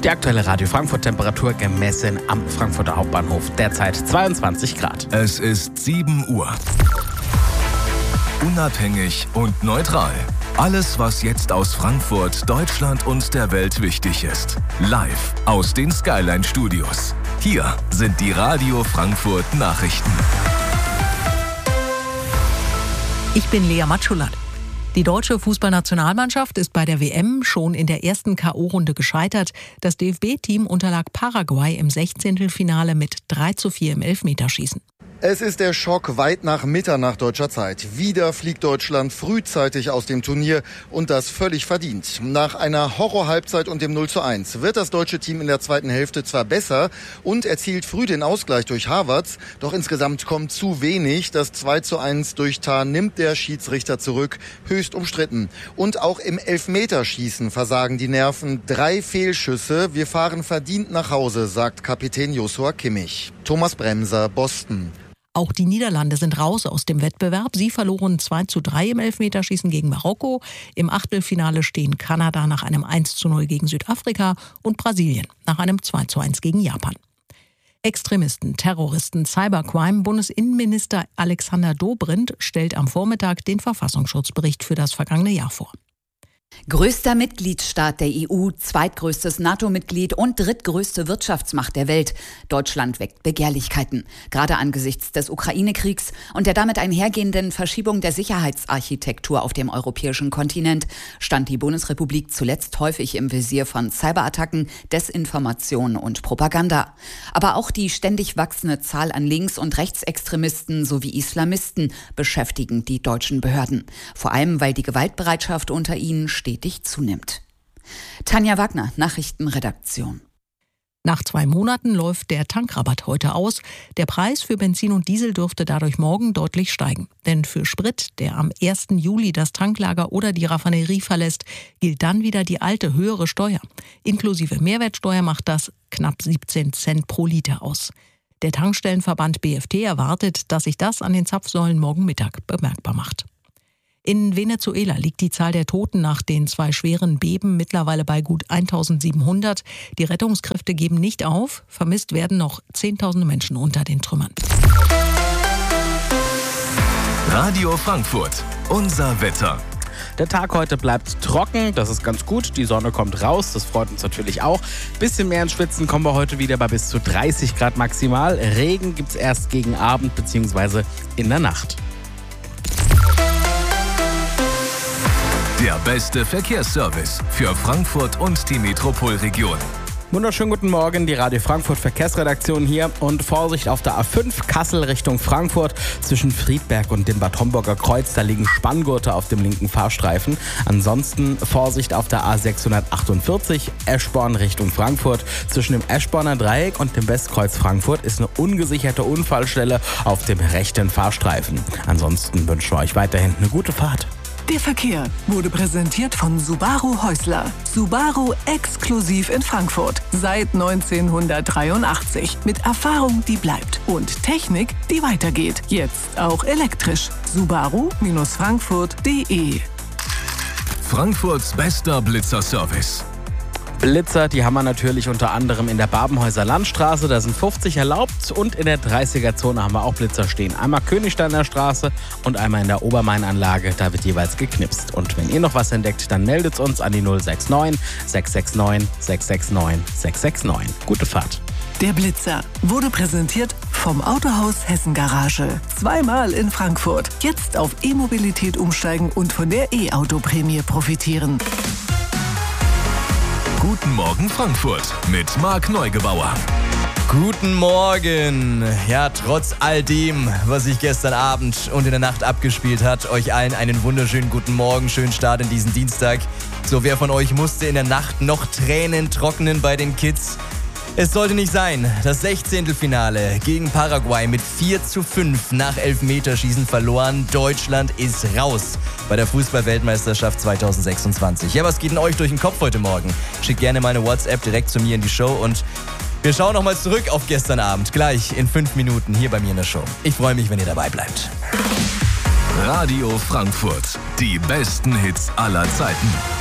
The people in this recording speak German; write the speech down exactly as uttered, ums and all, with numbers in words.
Die aktuelle Radio Frankfurt-Temperatur gemessen am Frankfurter Hauptbahnhof derzeit zweiundzwanzig Grad. Es ist sieben Uhr. Unabhängig und neutral. Alles, was jetzt aus Frankfurt, Deutschland und der Welt wichtig ist. Live aus den Skyline-Studios. Hier sind die Radio Frankfurt Nachrichten. Ich bin Lea Matschulat. Die deutsche Fußballnationalmannschaft ist bei der W M schon in der ersten K O-Runde gescheitert. Das D F B-Team unterlag Paraguay im Sechzehntelfinale mit drei zu vier im Elfmeterschießen. Es ist der Schock weit nach Mitternacht deutscher Zeit. Wieder fliegt Deutschland frühzeitig aus dem Turnier und das völlig verdient. Nach einer Horror-Halbzeit und dem null zu eins wird das deutsche Team in der zweiten Hälfte zwar besser und erzielt früh den Ausgleich durch Havertz, doch insgesamt kommt zu wenig. Das zwei zu eins durch Tah nimmt der Schiedsrichter zurück, höchst umstritten. Und auch im Elfmeterschießen versagen die Nerven. Drei Fehlschüsse, wir fahren verdient nach Hause, sagt Kapitän Joshua Kimmich. Thomas Bremser, Boston. Auch die Niederlande sind raus aus dem Wettbewerb. Sie verloren zwei zu drei im Elfmeterschießen gegen Marokko. Im Achtelfinale stehen Kanada nach einem eins zu null gegen Südafrika und Brasilien nach einem zwei zu eins gegen Japan. Extremisten, Terroristen, Cybercrime. Bundesinnenminister Alexander Dobrindt stellt am Vormittag den Verfassungsschutzbericht für das vergangene Jahr vor. Größter Mitgliedsstaat der E U, zweitgrößtes NATO-Mitglied und drittgrößte Wirtschaftsmacht der Welt. Deutschland weckt Begehrlichkeiten. Gerade angesichts des Ukraine-Kriegs und der damit einhergehenden Verschiebung der Sicherheitsarchitektur auf dem europäischen Kontinent stand die Bundesrepublik zuletzt häufig im Visier von Cyberattacken, Desinformation und Propaganda. Aber auch die ständig wachsende Zahl an Links- und Rechtsextremisten sowie Islamisten beschäftigen die deutschen Behörden. Vor allem, weil die Gewaltbereitschaft unter ihnen stetig zunimmt. Tanja Wagner, Nachrichtenredaktion. Nach zwei Monaten läuft der Tankrabatt heute aus. Der Preis für Benzin und Diesel dürfte dadurch morgen deutlich steigen. Denn für Sprit, der am ersten Juli das Tanklager oder die Raffinerie verlässt, gilt dann wieder die alte, höhere Steuer. Inklusive Mehrwertsteuer macht das knapp siebzehn Cent pro Liter aus. Der Tankstellenverband B F T erwartet, dass sich das an den Zapfsäulen morgen Mittag bemerkbar macht. In Venezuela liegt die Zahl der Toten nach den zwei schweren Beben mittlerweile bei gut eintausendsiebenhundert. Die Rettungskräfte geben nicht auf. Vermisst werden noch Zehntausende Menschen unter den Trümmern. Radio Frankfurt, unser Wetter. Der Tag heute bleibt trocken, das ist ganz gut. Die Sonne kommt raus, das freut uns natürlich auch. Bisschen mehr ins Schwitzen kommen wir heute wieder bei bis zu dreißig Grad maximal. Regen gibt's erst gegen Abend bzw. in der Nacht. Der beste Verkehrsservice für Frankfurt und die Metropolregion. Wunderschönen guten Morgen, die Radio Frankfurt Verkehrsredaktion hier und Vorsicht auf der A fünf Kassel Richtung Frankfurt zwischen Friedberg und dem Bad Homburger Kreuz, da liegen Spanngurte auf dem linken Fahrstreifen. Ansonsten Vorsicht auf der A sechshundertachtundvierzig Eschborn Richtung Frankfurt zwischen dem Eschborner Dreieck und dem Westkreuz Frankfurt ist eine ungesicherte Unfallstelle auf dem rechten Fahrstreifen. Ansonsten wünschen wir euch weiterhin eine gute Fahrt. Der Verkehr wurde präsentiert von Subaru Häusler. Subaru exklusiv in Frankfurt. Seit neunzehnhundertdreiundachtzig. Mit Erfahrung, die bleibt. Und Technik, die weitergeht. Jetzt auch elektrisch. Subaru Frankfurt punkt de. Frankfurts bester Blitzer-Service. Blitzer, die haben wir natürlich unter anderem in der Babenhäuser Landstraße, da sind fünfzig erlaubt und in der dreißiger-Zone haben wir auch Blitzer stehen. Einmal Königsteiner Straße und einmal in der Obermain-Anlage, da wird jeweils geknipst. Und wenn ihr noch was entdeckt, dann meldet uns an die null sechs neun, sechs sechs neun, sechs sechs neun, sechs sechs neun. Gute Fahrt. Der Blitzer wurde präsentiert vom Autohaus Hessen Garage. Zweimal in Frankfurt. Jetzt auf E-Mobilität umsteigen und von der E-Auto-Prämie profitieren. Guten Morgen Frankfurt mit Marc Neugebauer. Guten Morgen. Ja, trotz all dem, was sich gestern Abend und in der Nacht abgespielt hat, euch allen einen wunderschönen guten Morgen, schönen Start in diesen Dienstag. So, wer von euch musste in der Nacht noch Tränen trocknen bei den Kids? Es sollte nicht sein. Das Sechzehntelfinale gegen Paraguay mit vier zu fünf nach Elfmeterschießen verloren. Deutschland ist raus bei der Fußball-Weltmeisterschaft zweitausendsechsundzwanzig. Ja, was geht denn euch durch den Kopf heute Morgen? Schickt gerne meine WhatsApp direkt zu mir in die Show und wir schauen nochmal zurück auf gestern Abend. Gleich in fünf Minuten hier bei mir in der Show. Ich freue mich, wenn ihr dabei bleibt. Radio Frankfurt. Die besten Hits aller Zeiten.